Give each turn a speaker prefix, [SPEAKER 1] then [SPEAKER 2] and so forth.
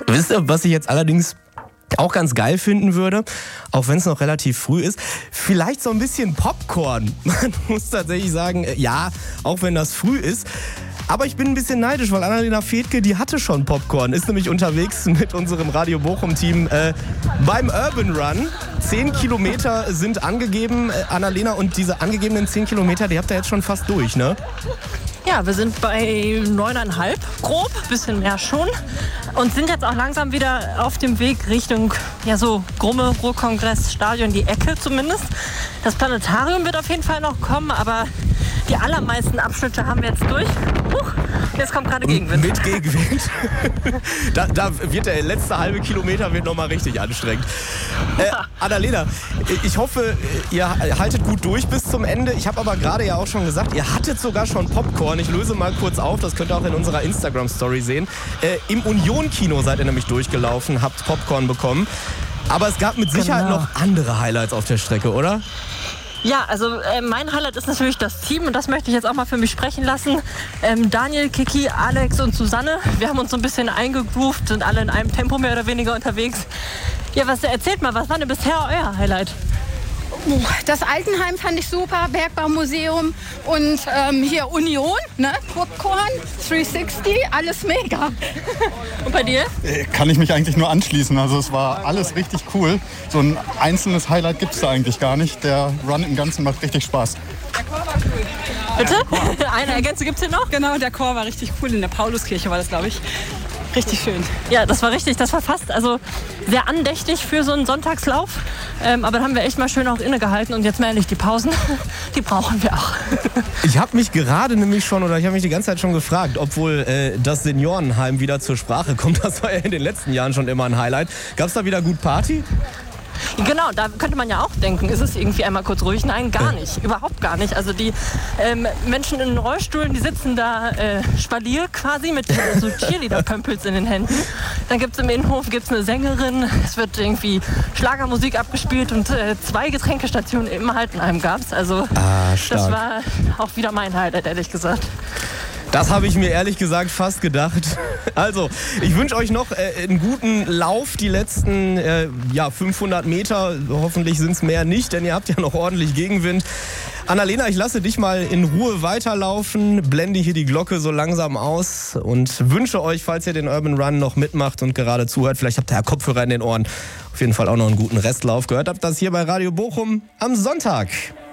[SPEAKER 1] Wisst ihr, was ich jetzt allerdings auch ganz geil finden würde, auch wenn es noch relativ früh ist, vielleicht so ein bisschen Popcorn. Man muss tatsächlich sagen, ja, auch wenn das früh ist. Aber ich bin ein bisschen neidisch, weil Annalena Fethke, die hatte schon Popcorn, ist nämlich unterwegs mit unserem Radio Bochum-Team beim Urban Run. 10 Kilometer sind angegeben, Annalena, und diese angegebenen 10 Kilometer, die habt ihr jetzt schon fast durch, ne?
[SPEAKER 2] Ja, wir sind bei 9,5 grob, bisschen mehr schon. Und sind jetzt auch langsam wieder auf dem Weg Richtung, ja, so Grumme, Ruhrkongress, Stadion, die Ecke zumindest. Das Planetarium wird auf jeden Fall noch kommen, aber die allermeisten Abschnitte haben wir jetzt durch. Jetzt kommt gerade Gegenwind.
[SPEAKER 1] Mit Gegenwind. da wird der letzte halbe Kilometer wird noch mal richtig anstrengend. Annalena, ich hoffe, ihr haltet gut durch bis zum Ende. Ich habe aber gerade ja auch schon gesagt, ihr hattet sogar schon Popcorn. Ich löse mal kurz auf, das könnt ihr auch in unserer Instagram-Story sehen. Im Union-Kino seid ihr nämlich durchgelaufen, habt Popcorn bekommen. Aber es gab mit Sicherheit noch andere Highlights auf der Strecke, oder?
[SPEAKER 2] Ja, also mein Highlight ist natürlich das Team und das möchte ich jetzt auch mal für mich sprechen lassen. Daniel, Kiki, Alex und Susanne, wir haben uns so ein bisschen eingegroovt, sind alle in einem Tempo mehr oder weniger unterwegs. Ja, erzählt mal, was war denn bisher euer Highlight?
[SPEAKER 3] Das Altenheim fand ich super, Bergbaumuseum und hier Union, ne? Popcorn, 360, alles mega.
[SPEAKER 2] Und bei dir?
[SPEAKER 4] Kann ich mich eigentlich nur anschließen. Also es war alles richtig cool. So ein einzelnes Highlight gibt es da eigentlich gar nicht. Der Run im Ganzen macht richtig Spaß.
[SPEAKER 3] Der Chor war cool.
[SPEAKER 2] Bitte? Eine Ergänzung gibt's hier noch?
[SPEAKER 3] Genau, der Chor war richtig cool. In der Pauluskirche war das, glaube ich. Richtig schön.
[SPEAKER 2] Ja, das war richtig. Das war fast sehr andächtig für so einen Sonntagslauf. Aber da haben wir echt mal schön auch innegehalten. Und jetzt mal ehrlich, die Pausen, die brauchen wir auch.
[SPEAKER 1] Ich habe mich gerade nämlich schon, oder ich habe mich die ganze Zeit schon gefragt, obwohl das Seniorenheim wieder zur Sprache kommt. Das war ja in den letzten Jahren schon immer ein Highlight. Gab es da wieder gut Party?
[SPEAKER 2] Genau, da könnte man ja auch denken, ist es irgendwie einmal kurz ruhig? Nein, gar nicht, überhaupt gar nicht. Also die Menschen in Rollstühlen, die sitzen da Spalier quasi mit so Cheerleader-Pömpels in den Händen. Dann gibt es im Innenhof eine Sängerin, es wird irgendwie Schlagermusik abgespielt und 2 Getränkestationen im Altenheim gab es. Also das war auch wieder mein Highlight, ehrlich gesagt.
[SPEAKER 1] Das habe ich mir ehrlich gesagt fast gedacht. Also, ich wünsche euch noch einen guten Lauf, die letzten 500 Meter. Hoffentlich sind es mehr nicht, denn ihr habt ja noch ordentlich Gegenwind. Annalena, ich lasse dich mal in Ruhe weiterlaufen, blende hier die Glocke so langsam aus und wünsche euch, falls ihr den Urban Run noch mitmacht und gerade zuhört, vielleicht habt ihr ja Kopfhörer in den Ohren, auf jeden Fall auch noch einen guten Restlauf. Gehört habt das hier bei Radio Bochum am Sonntag.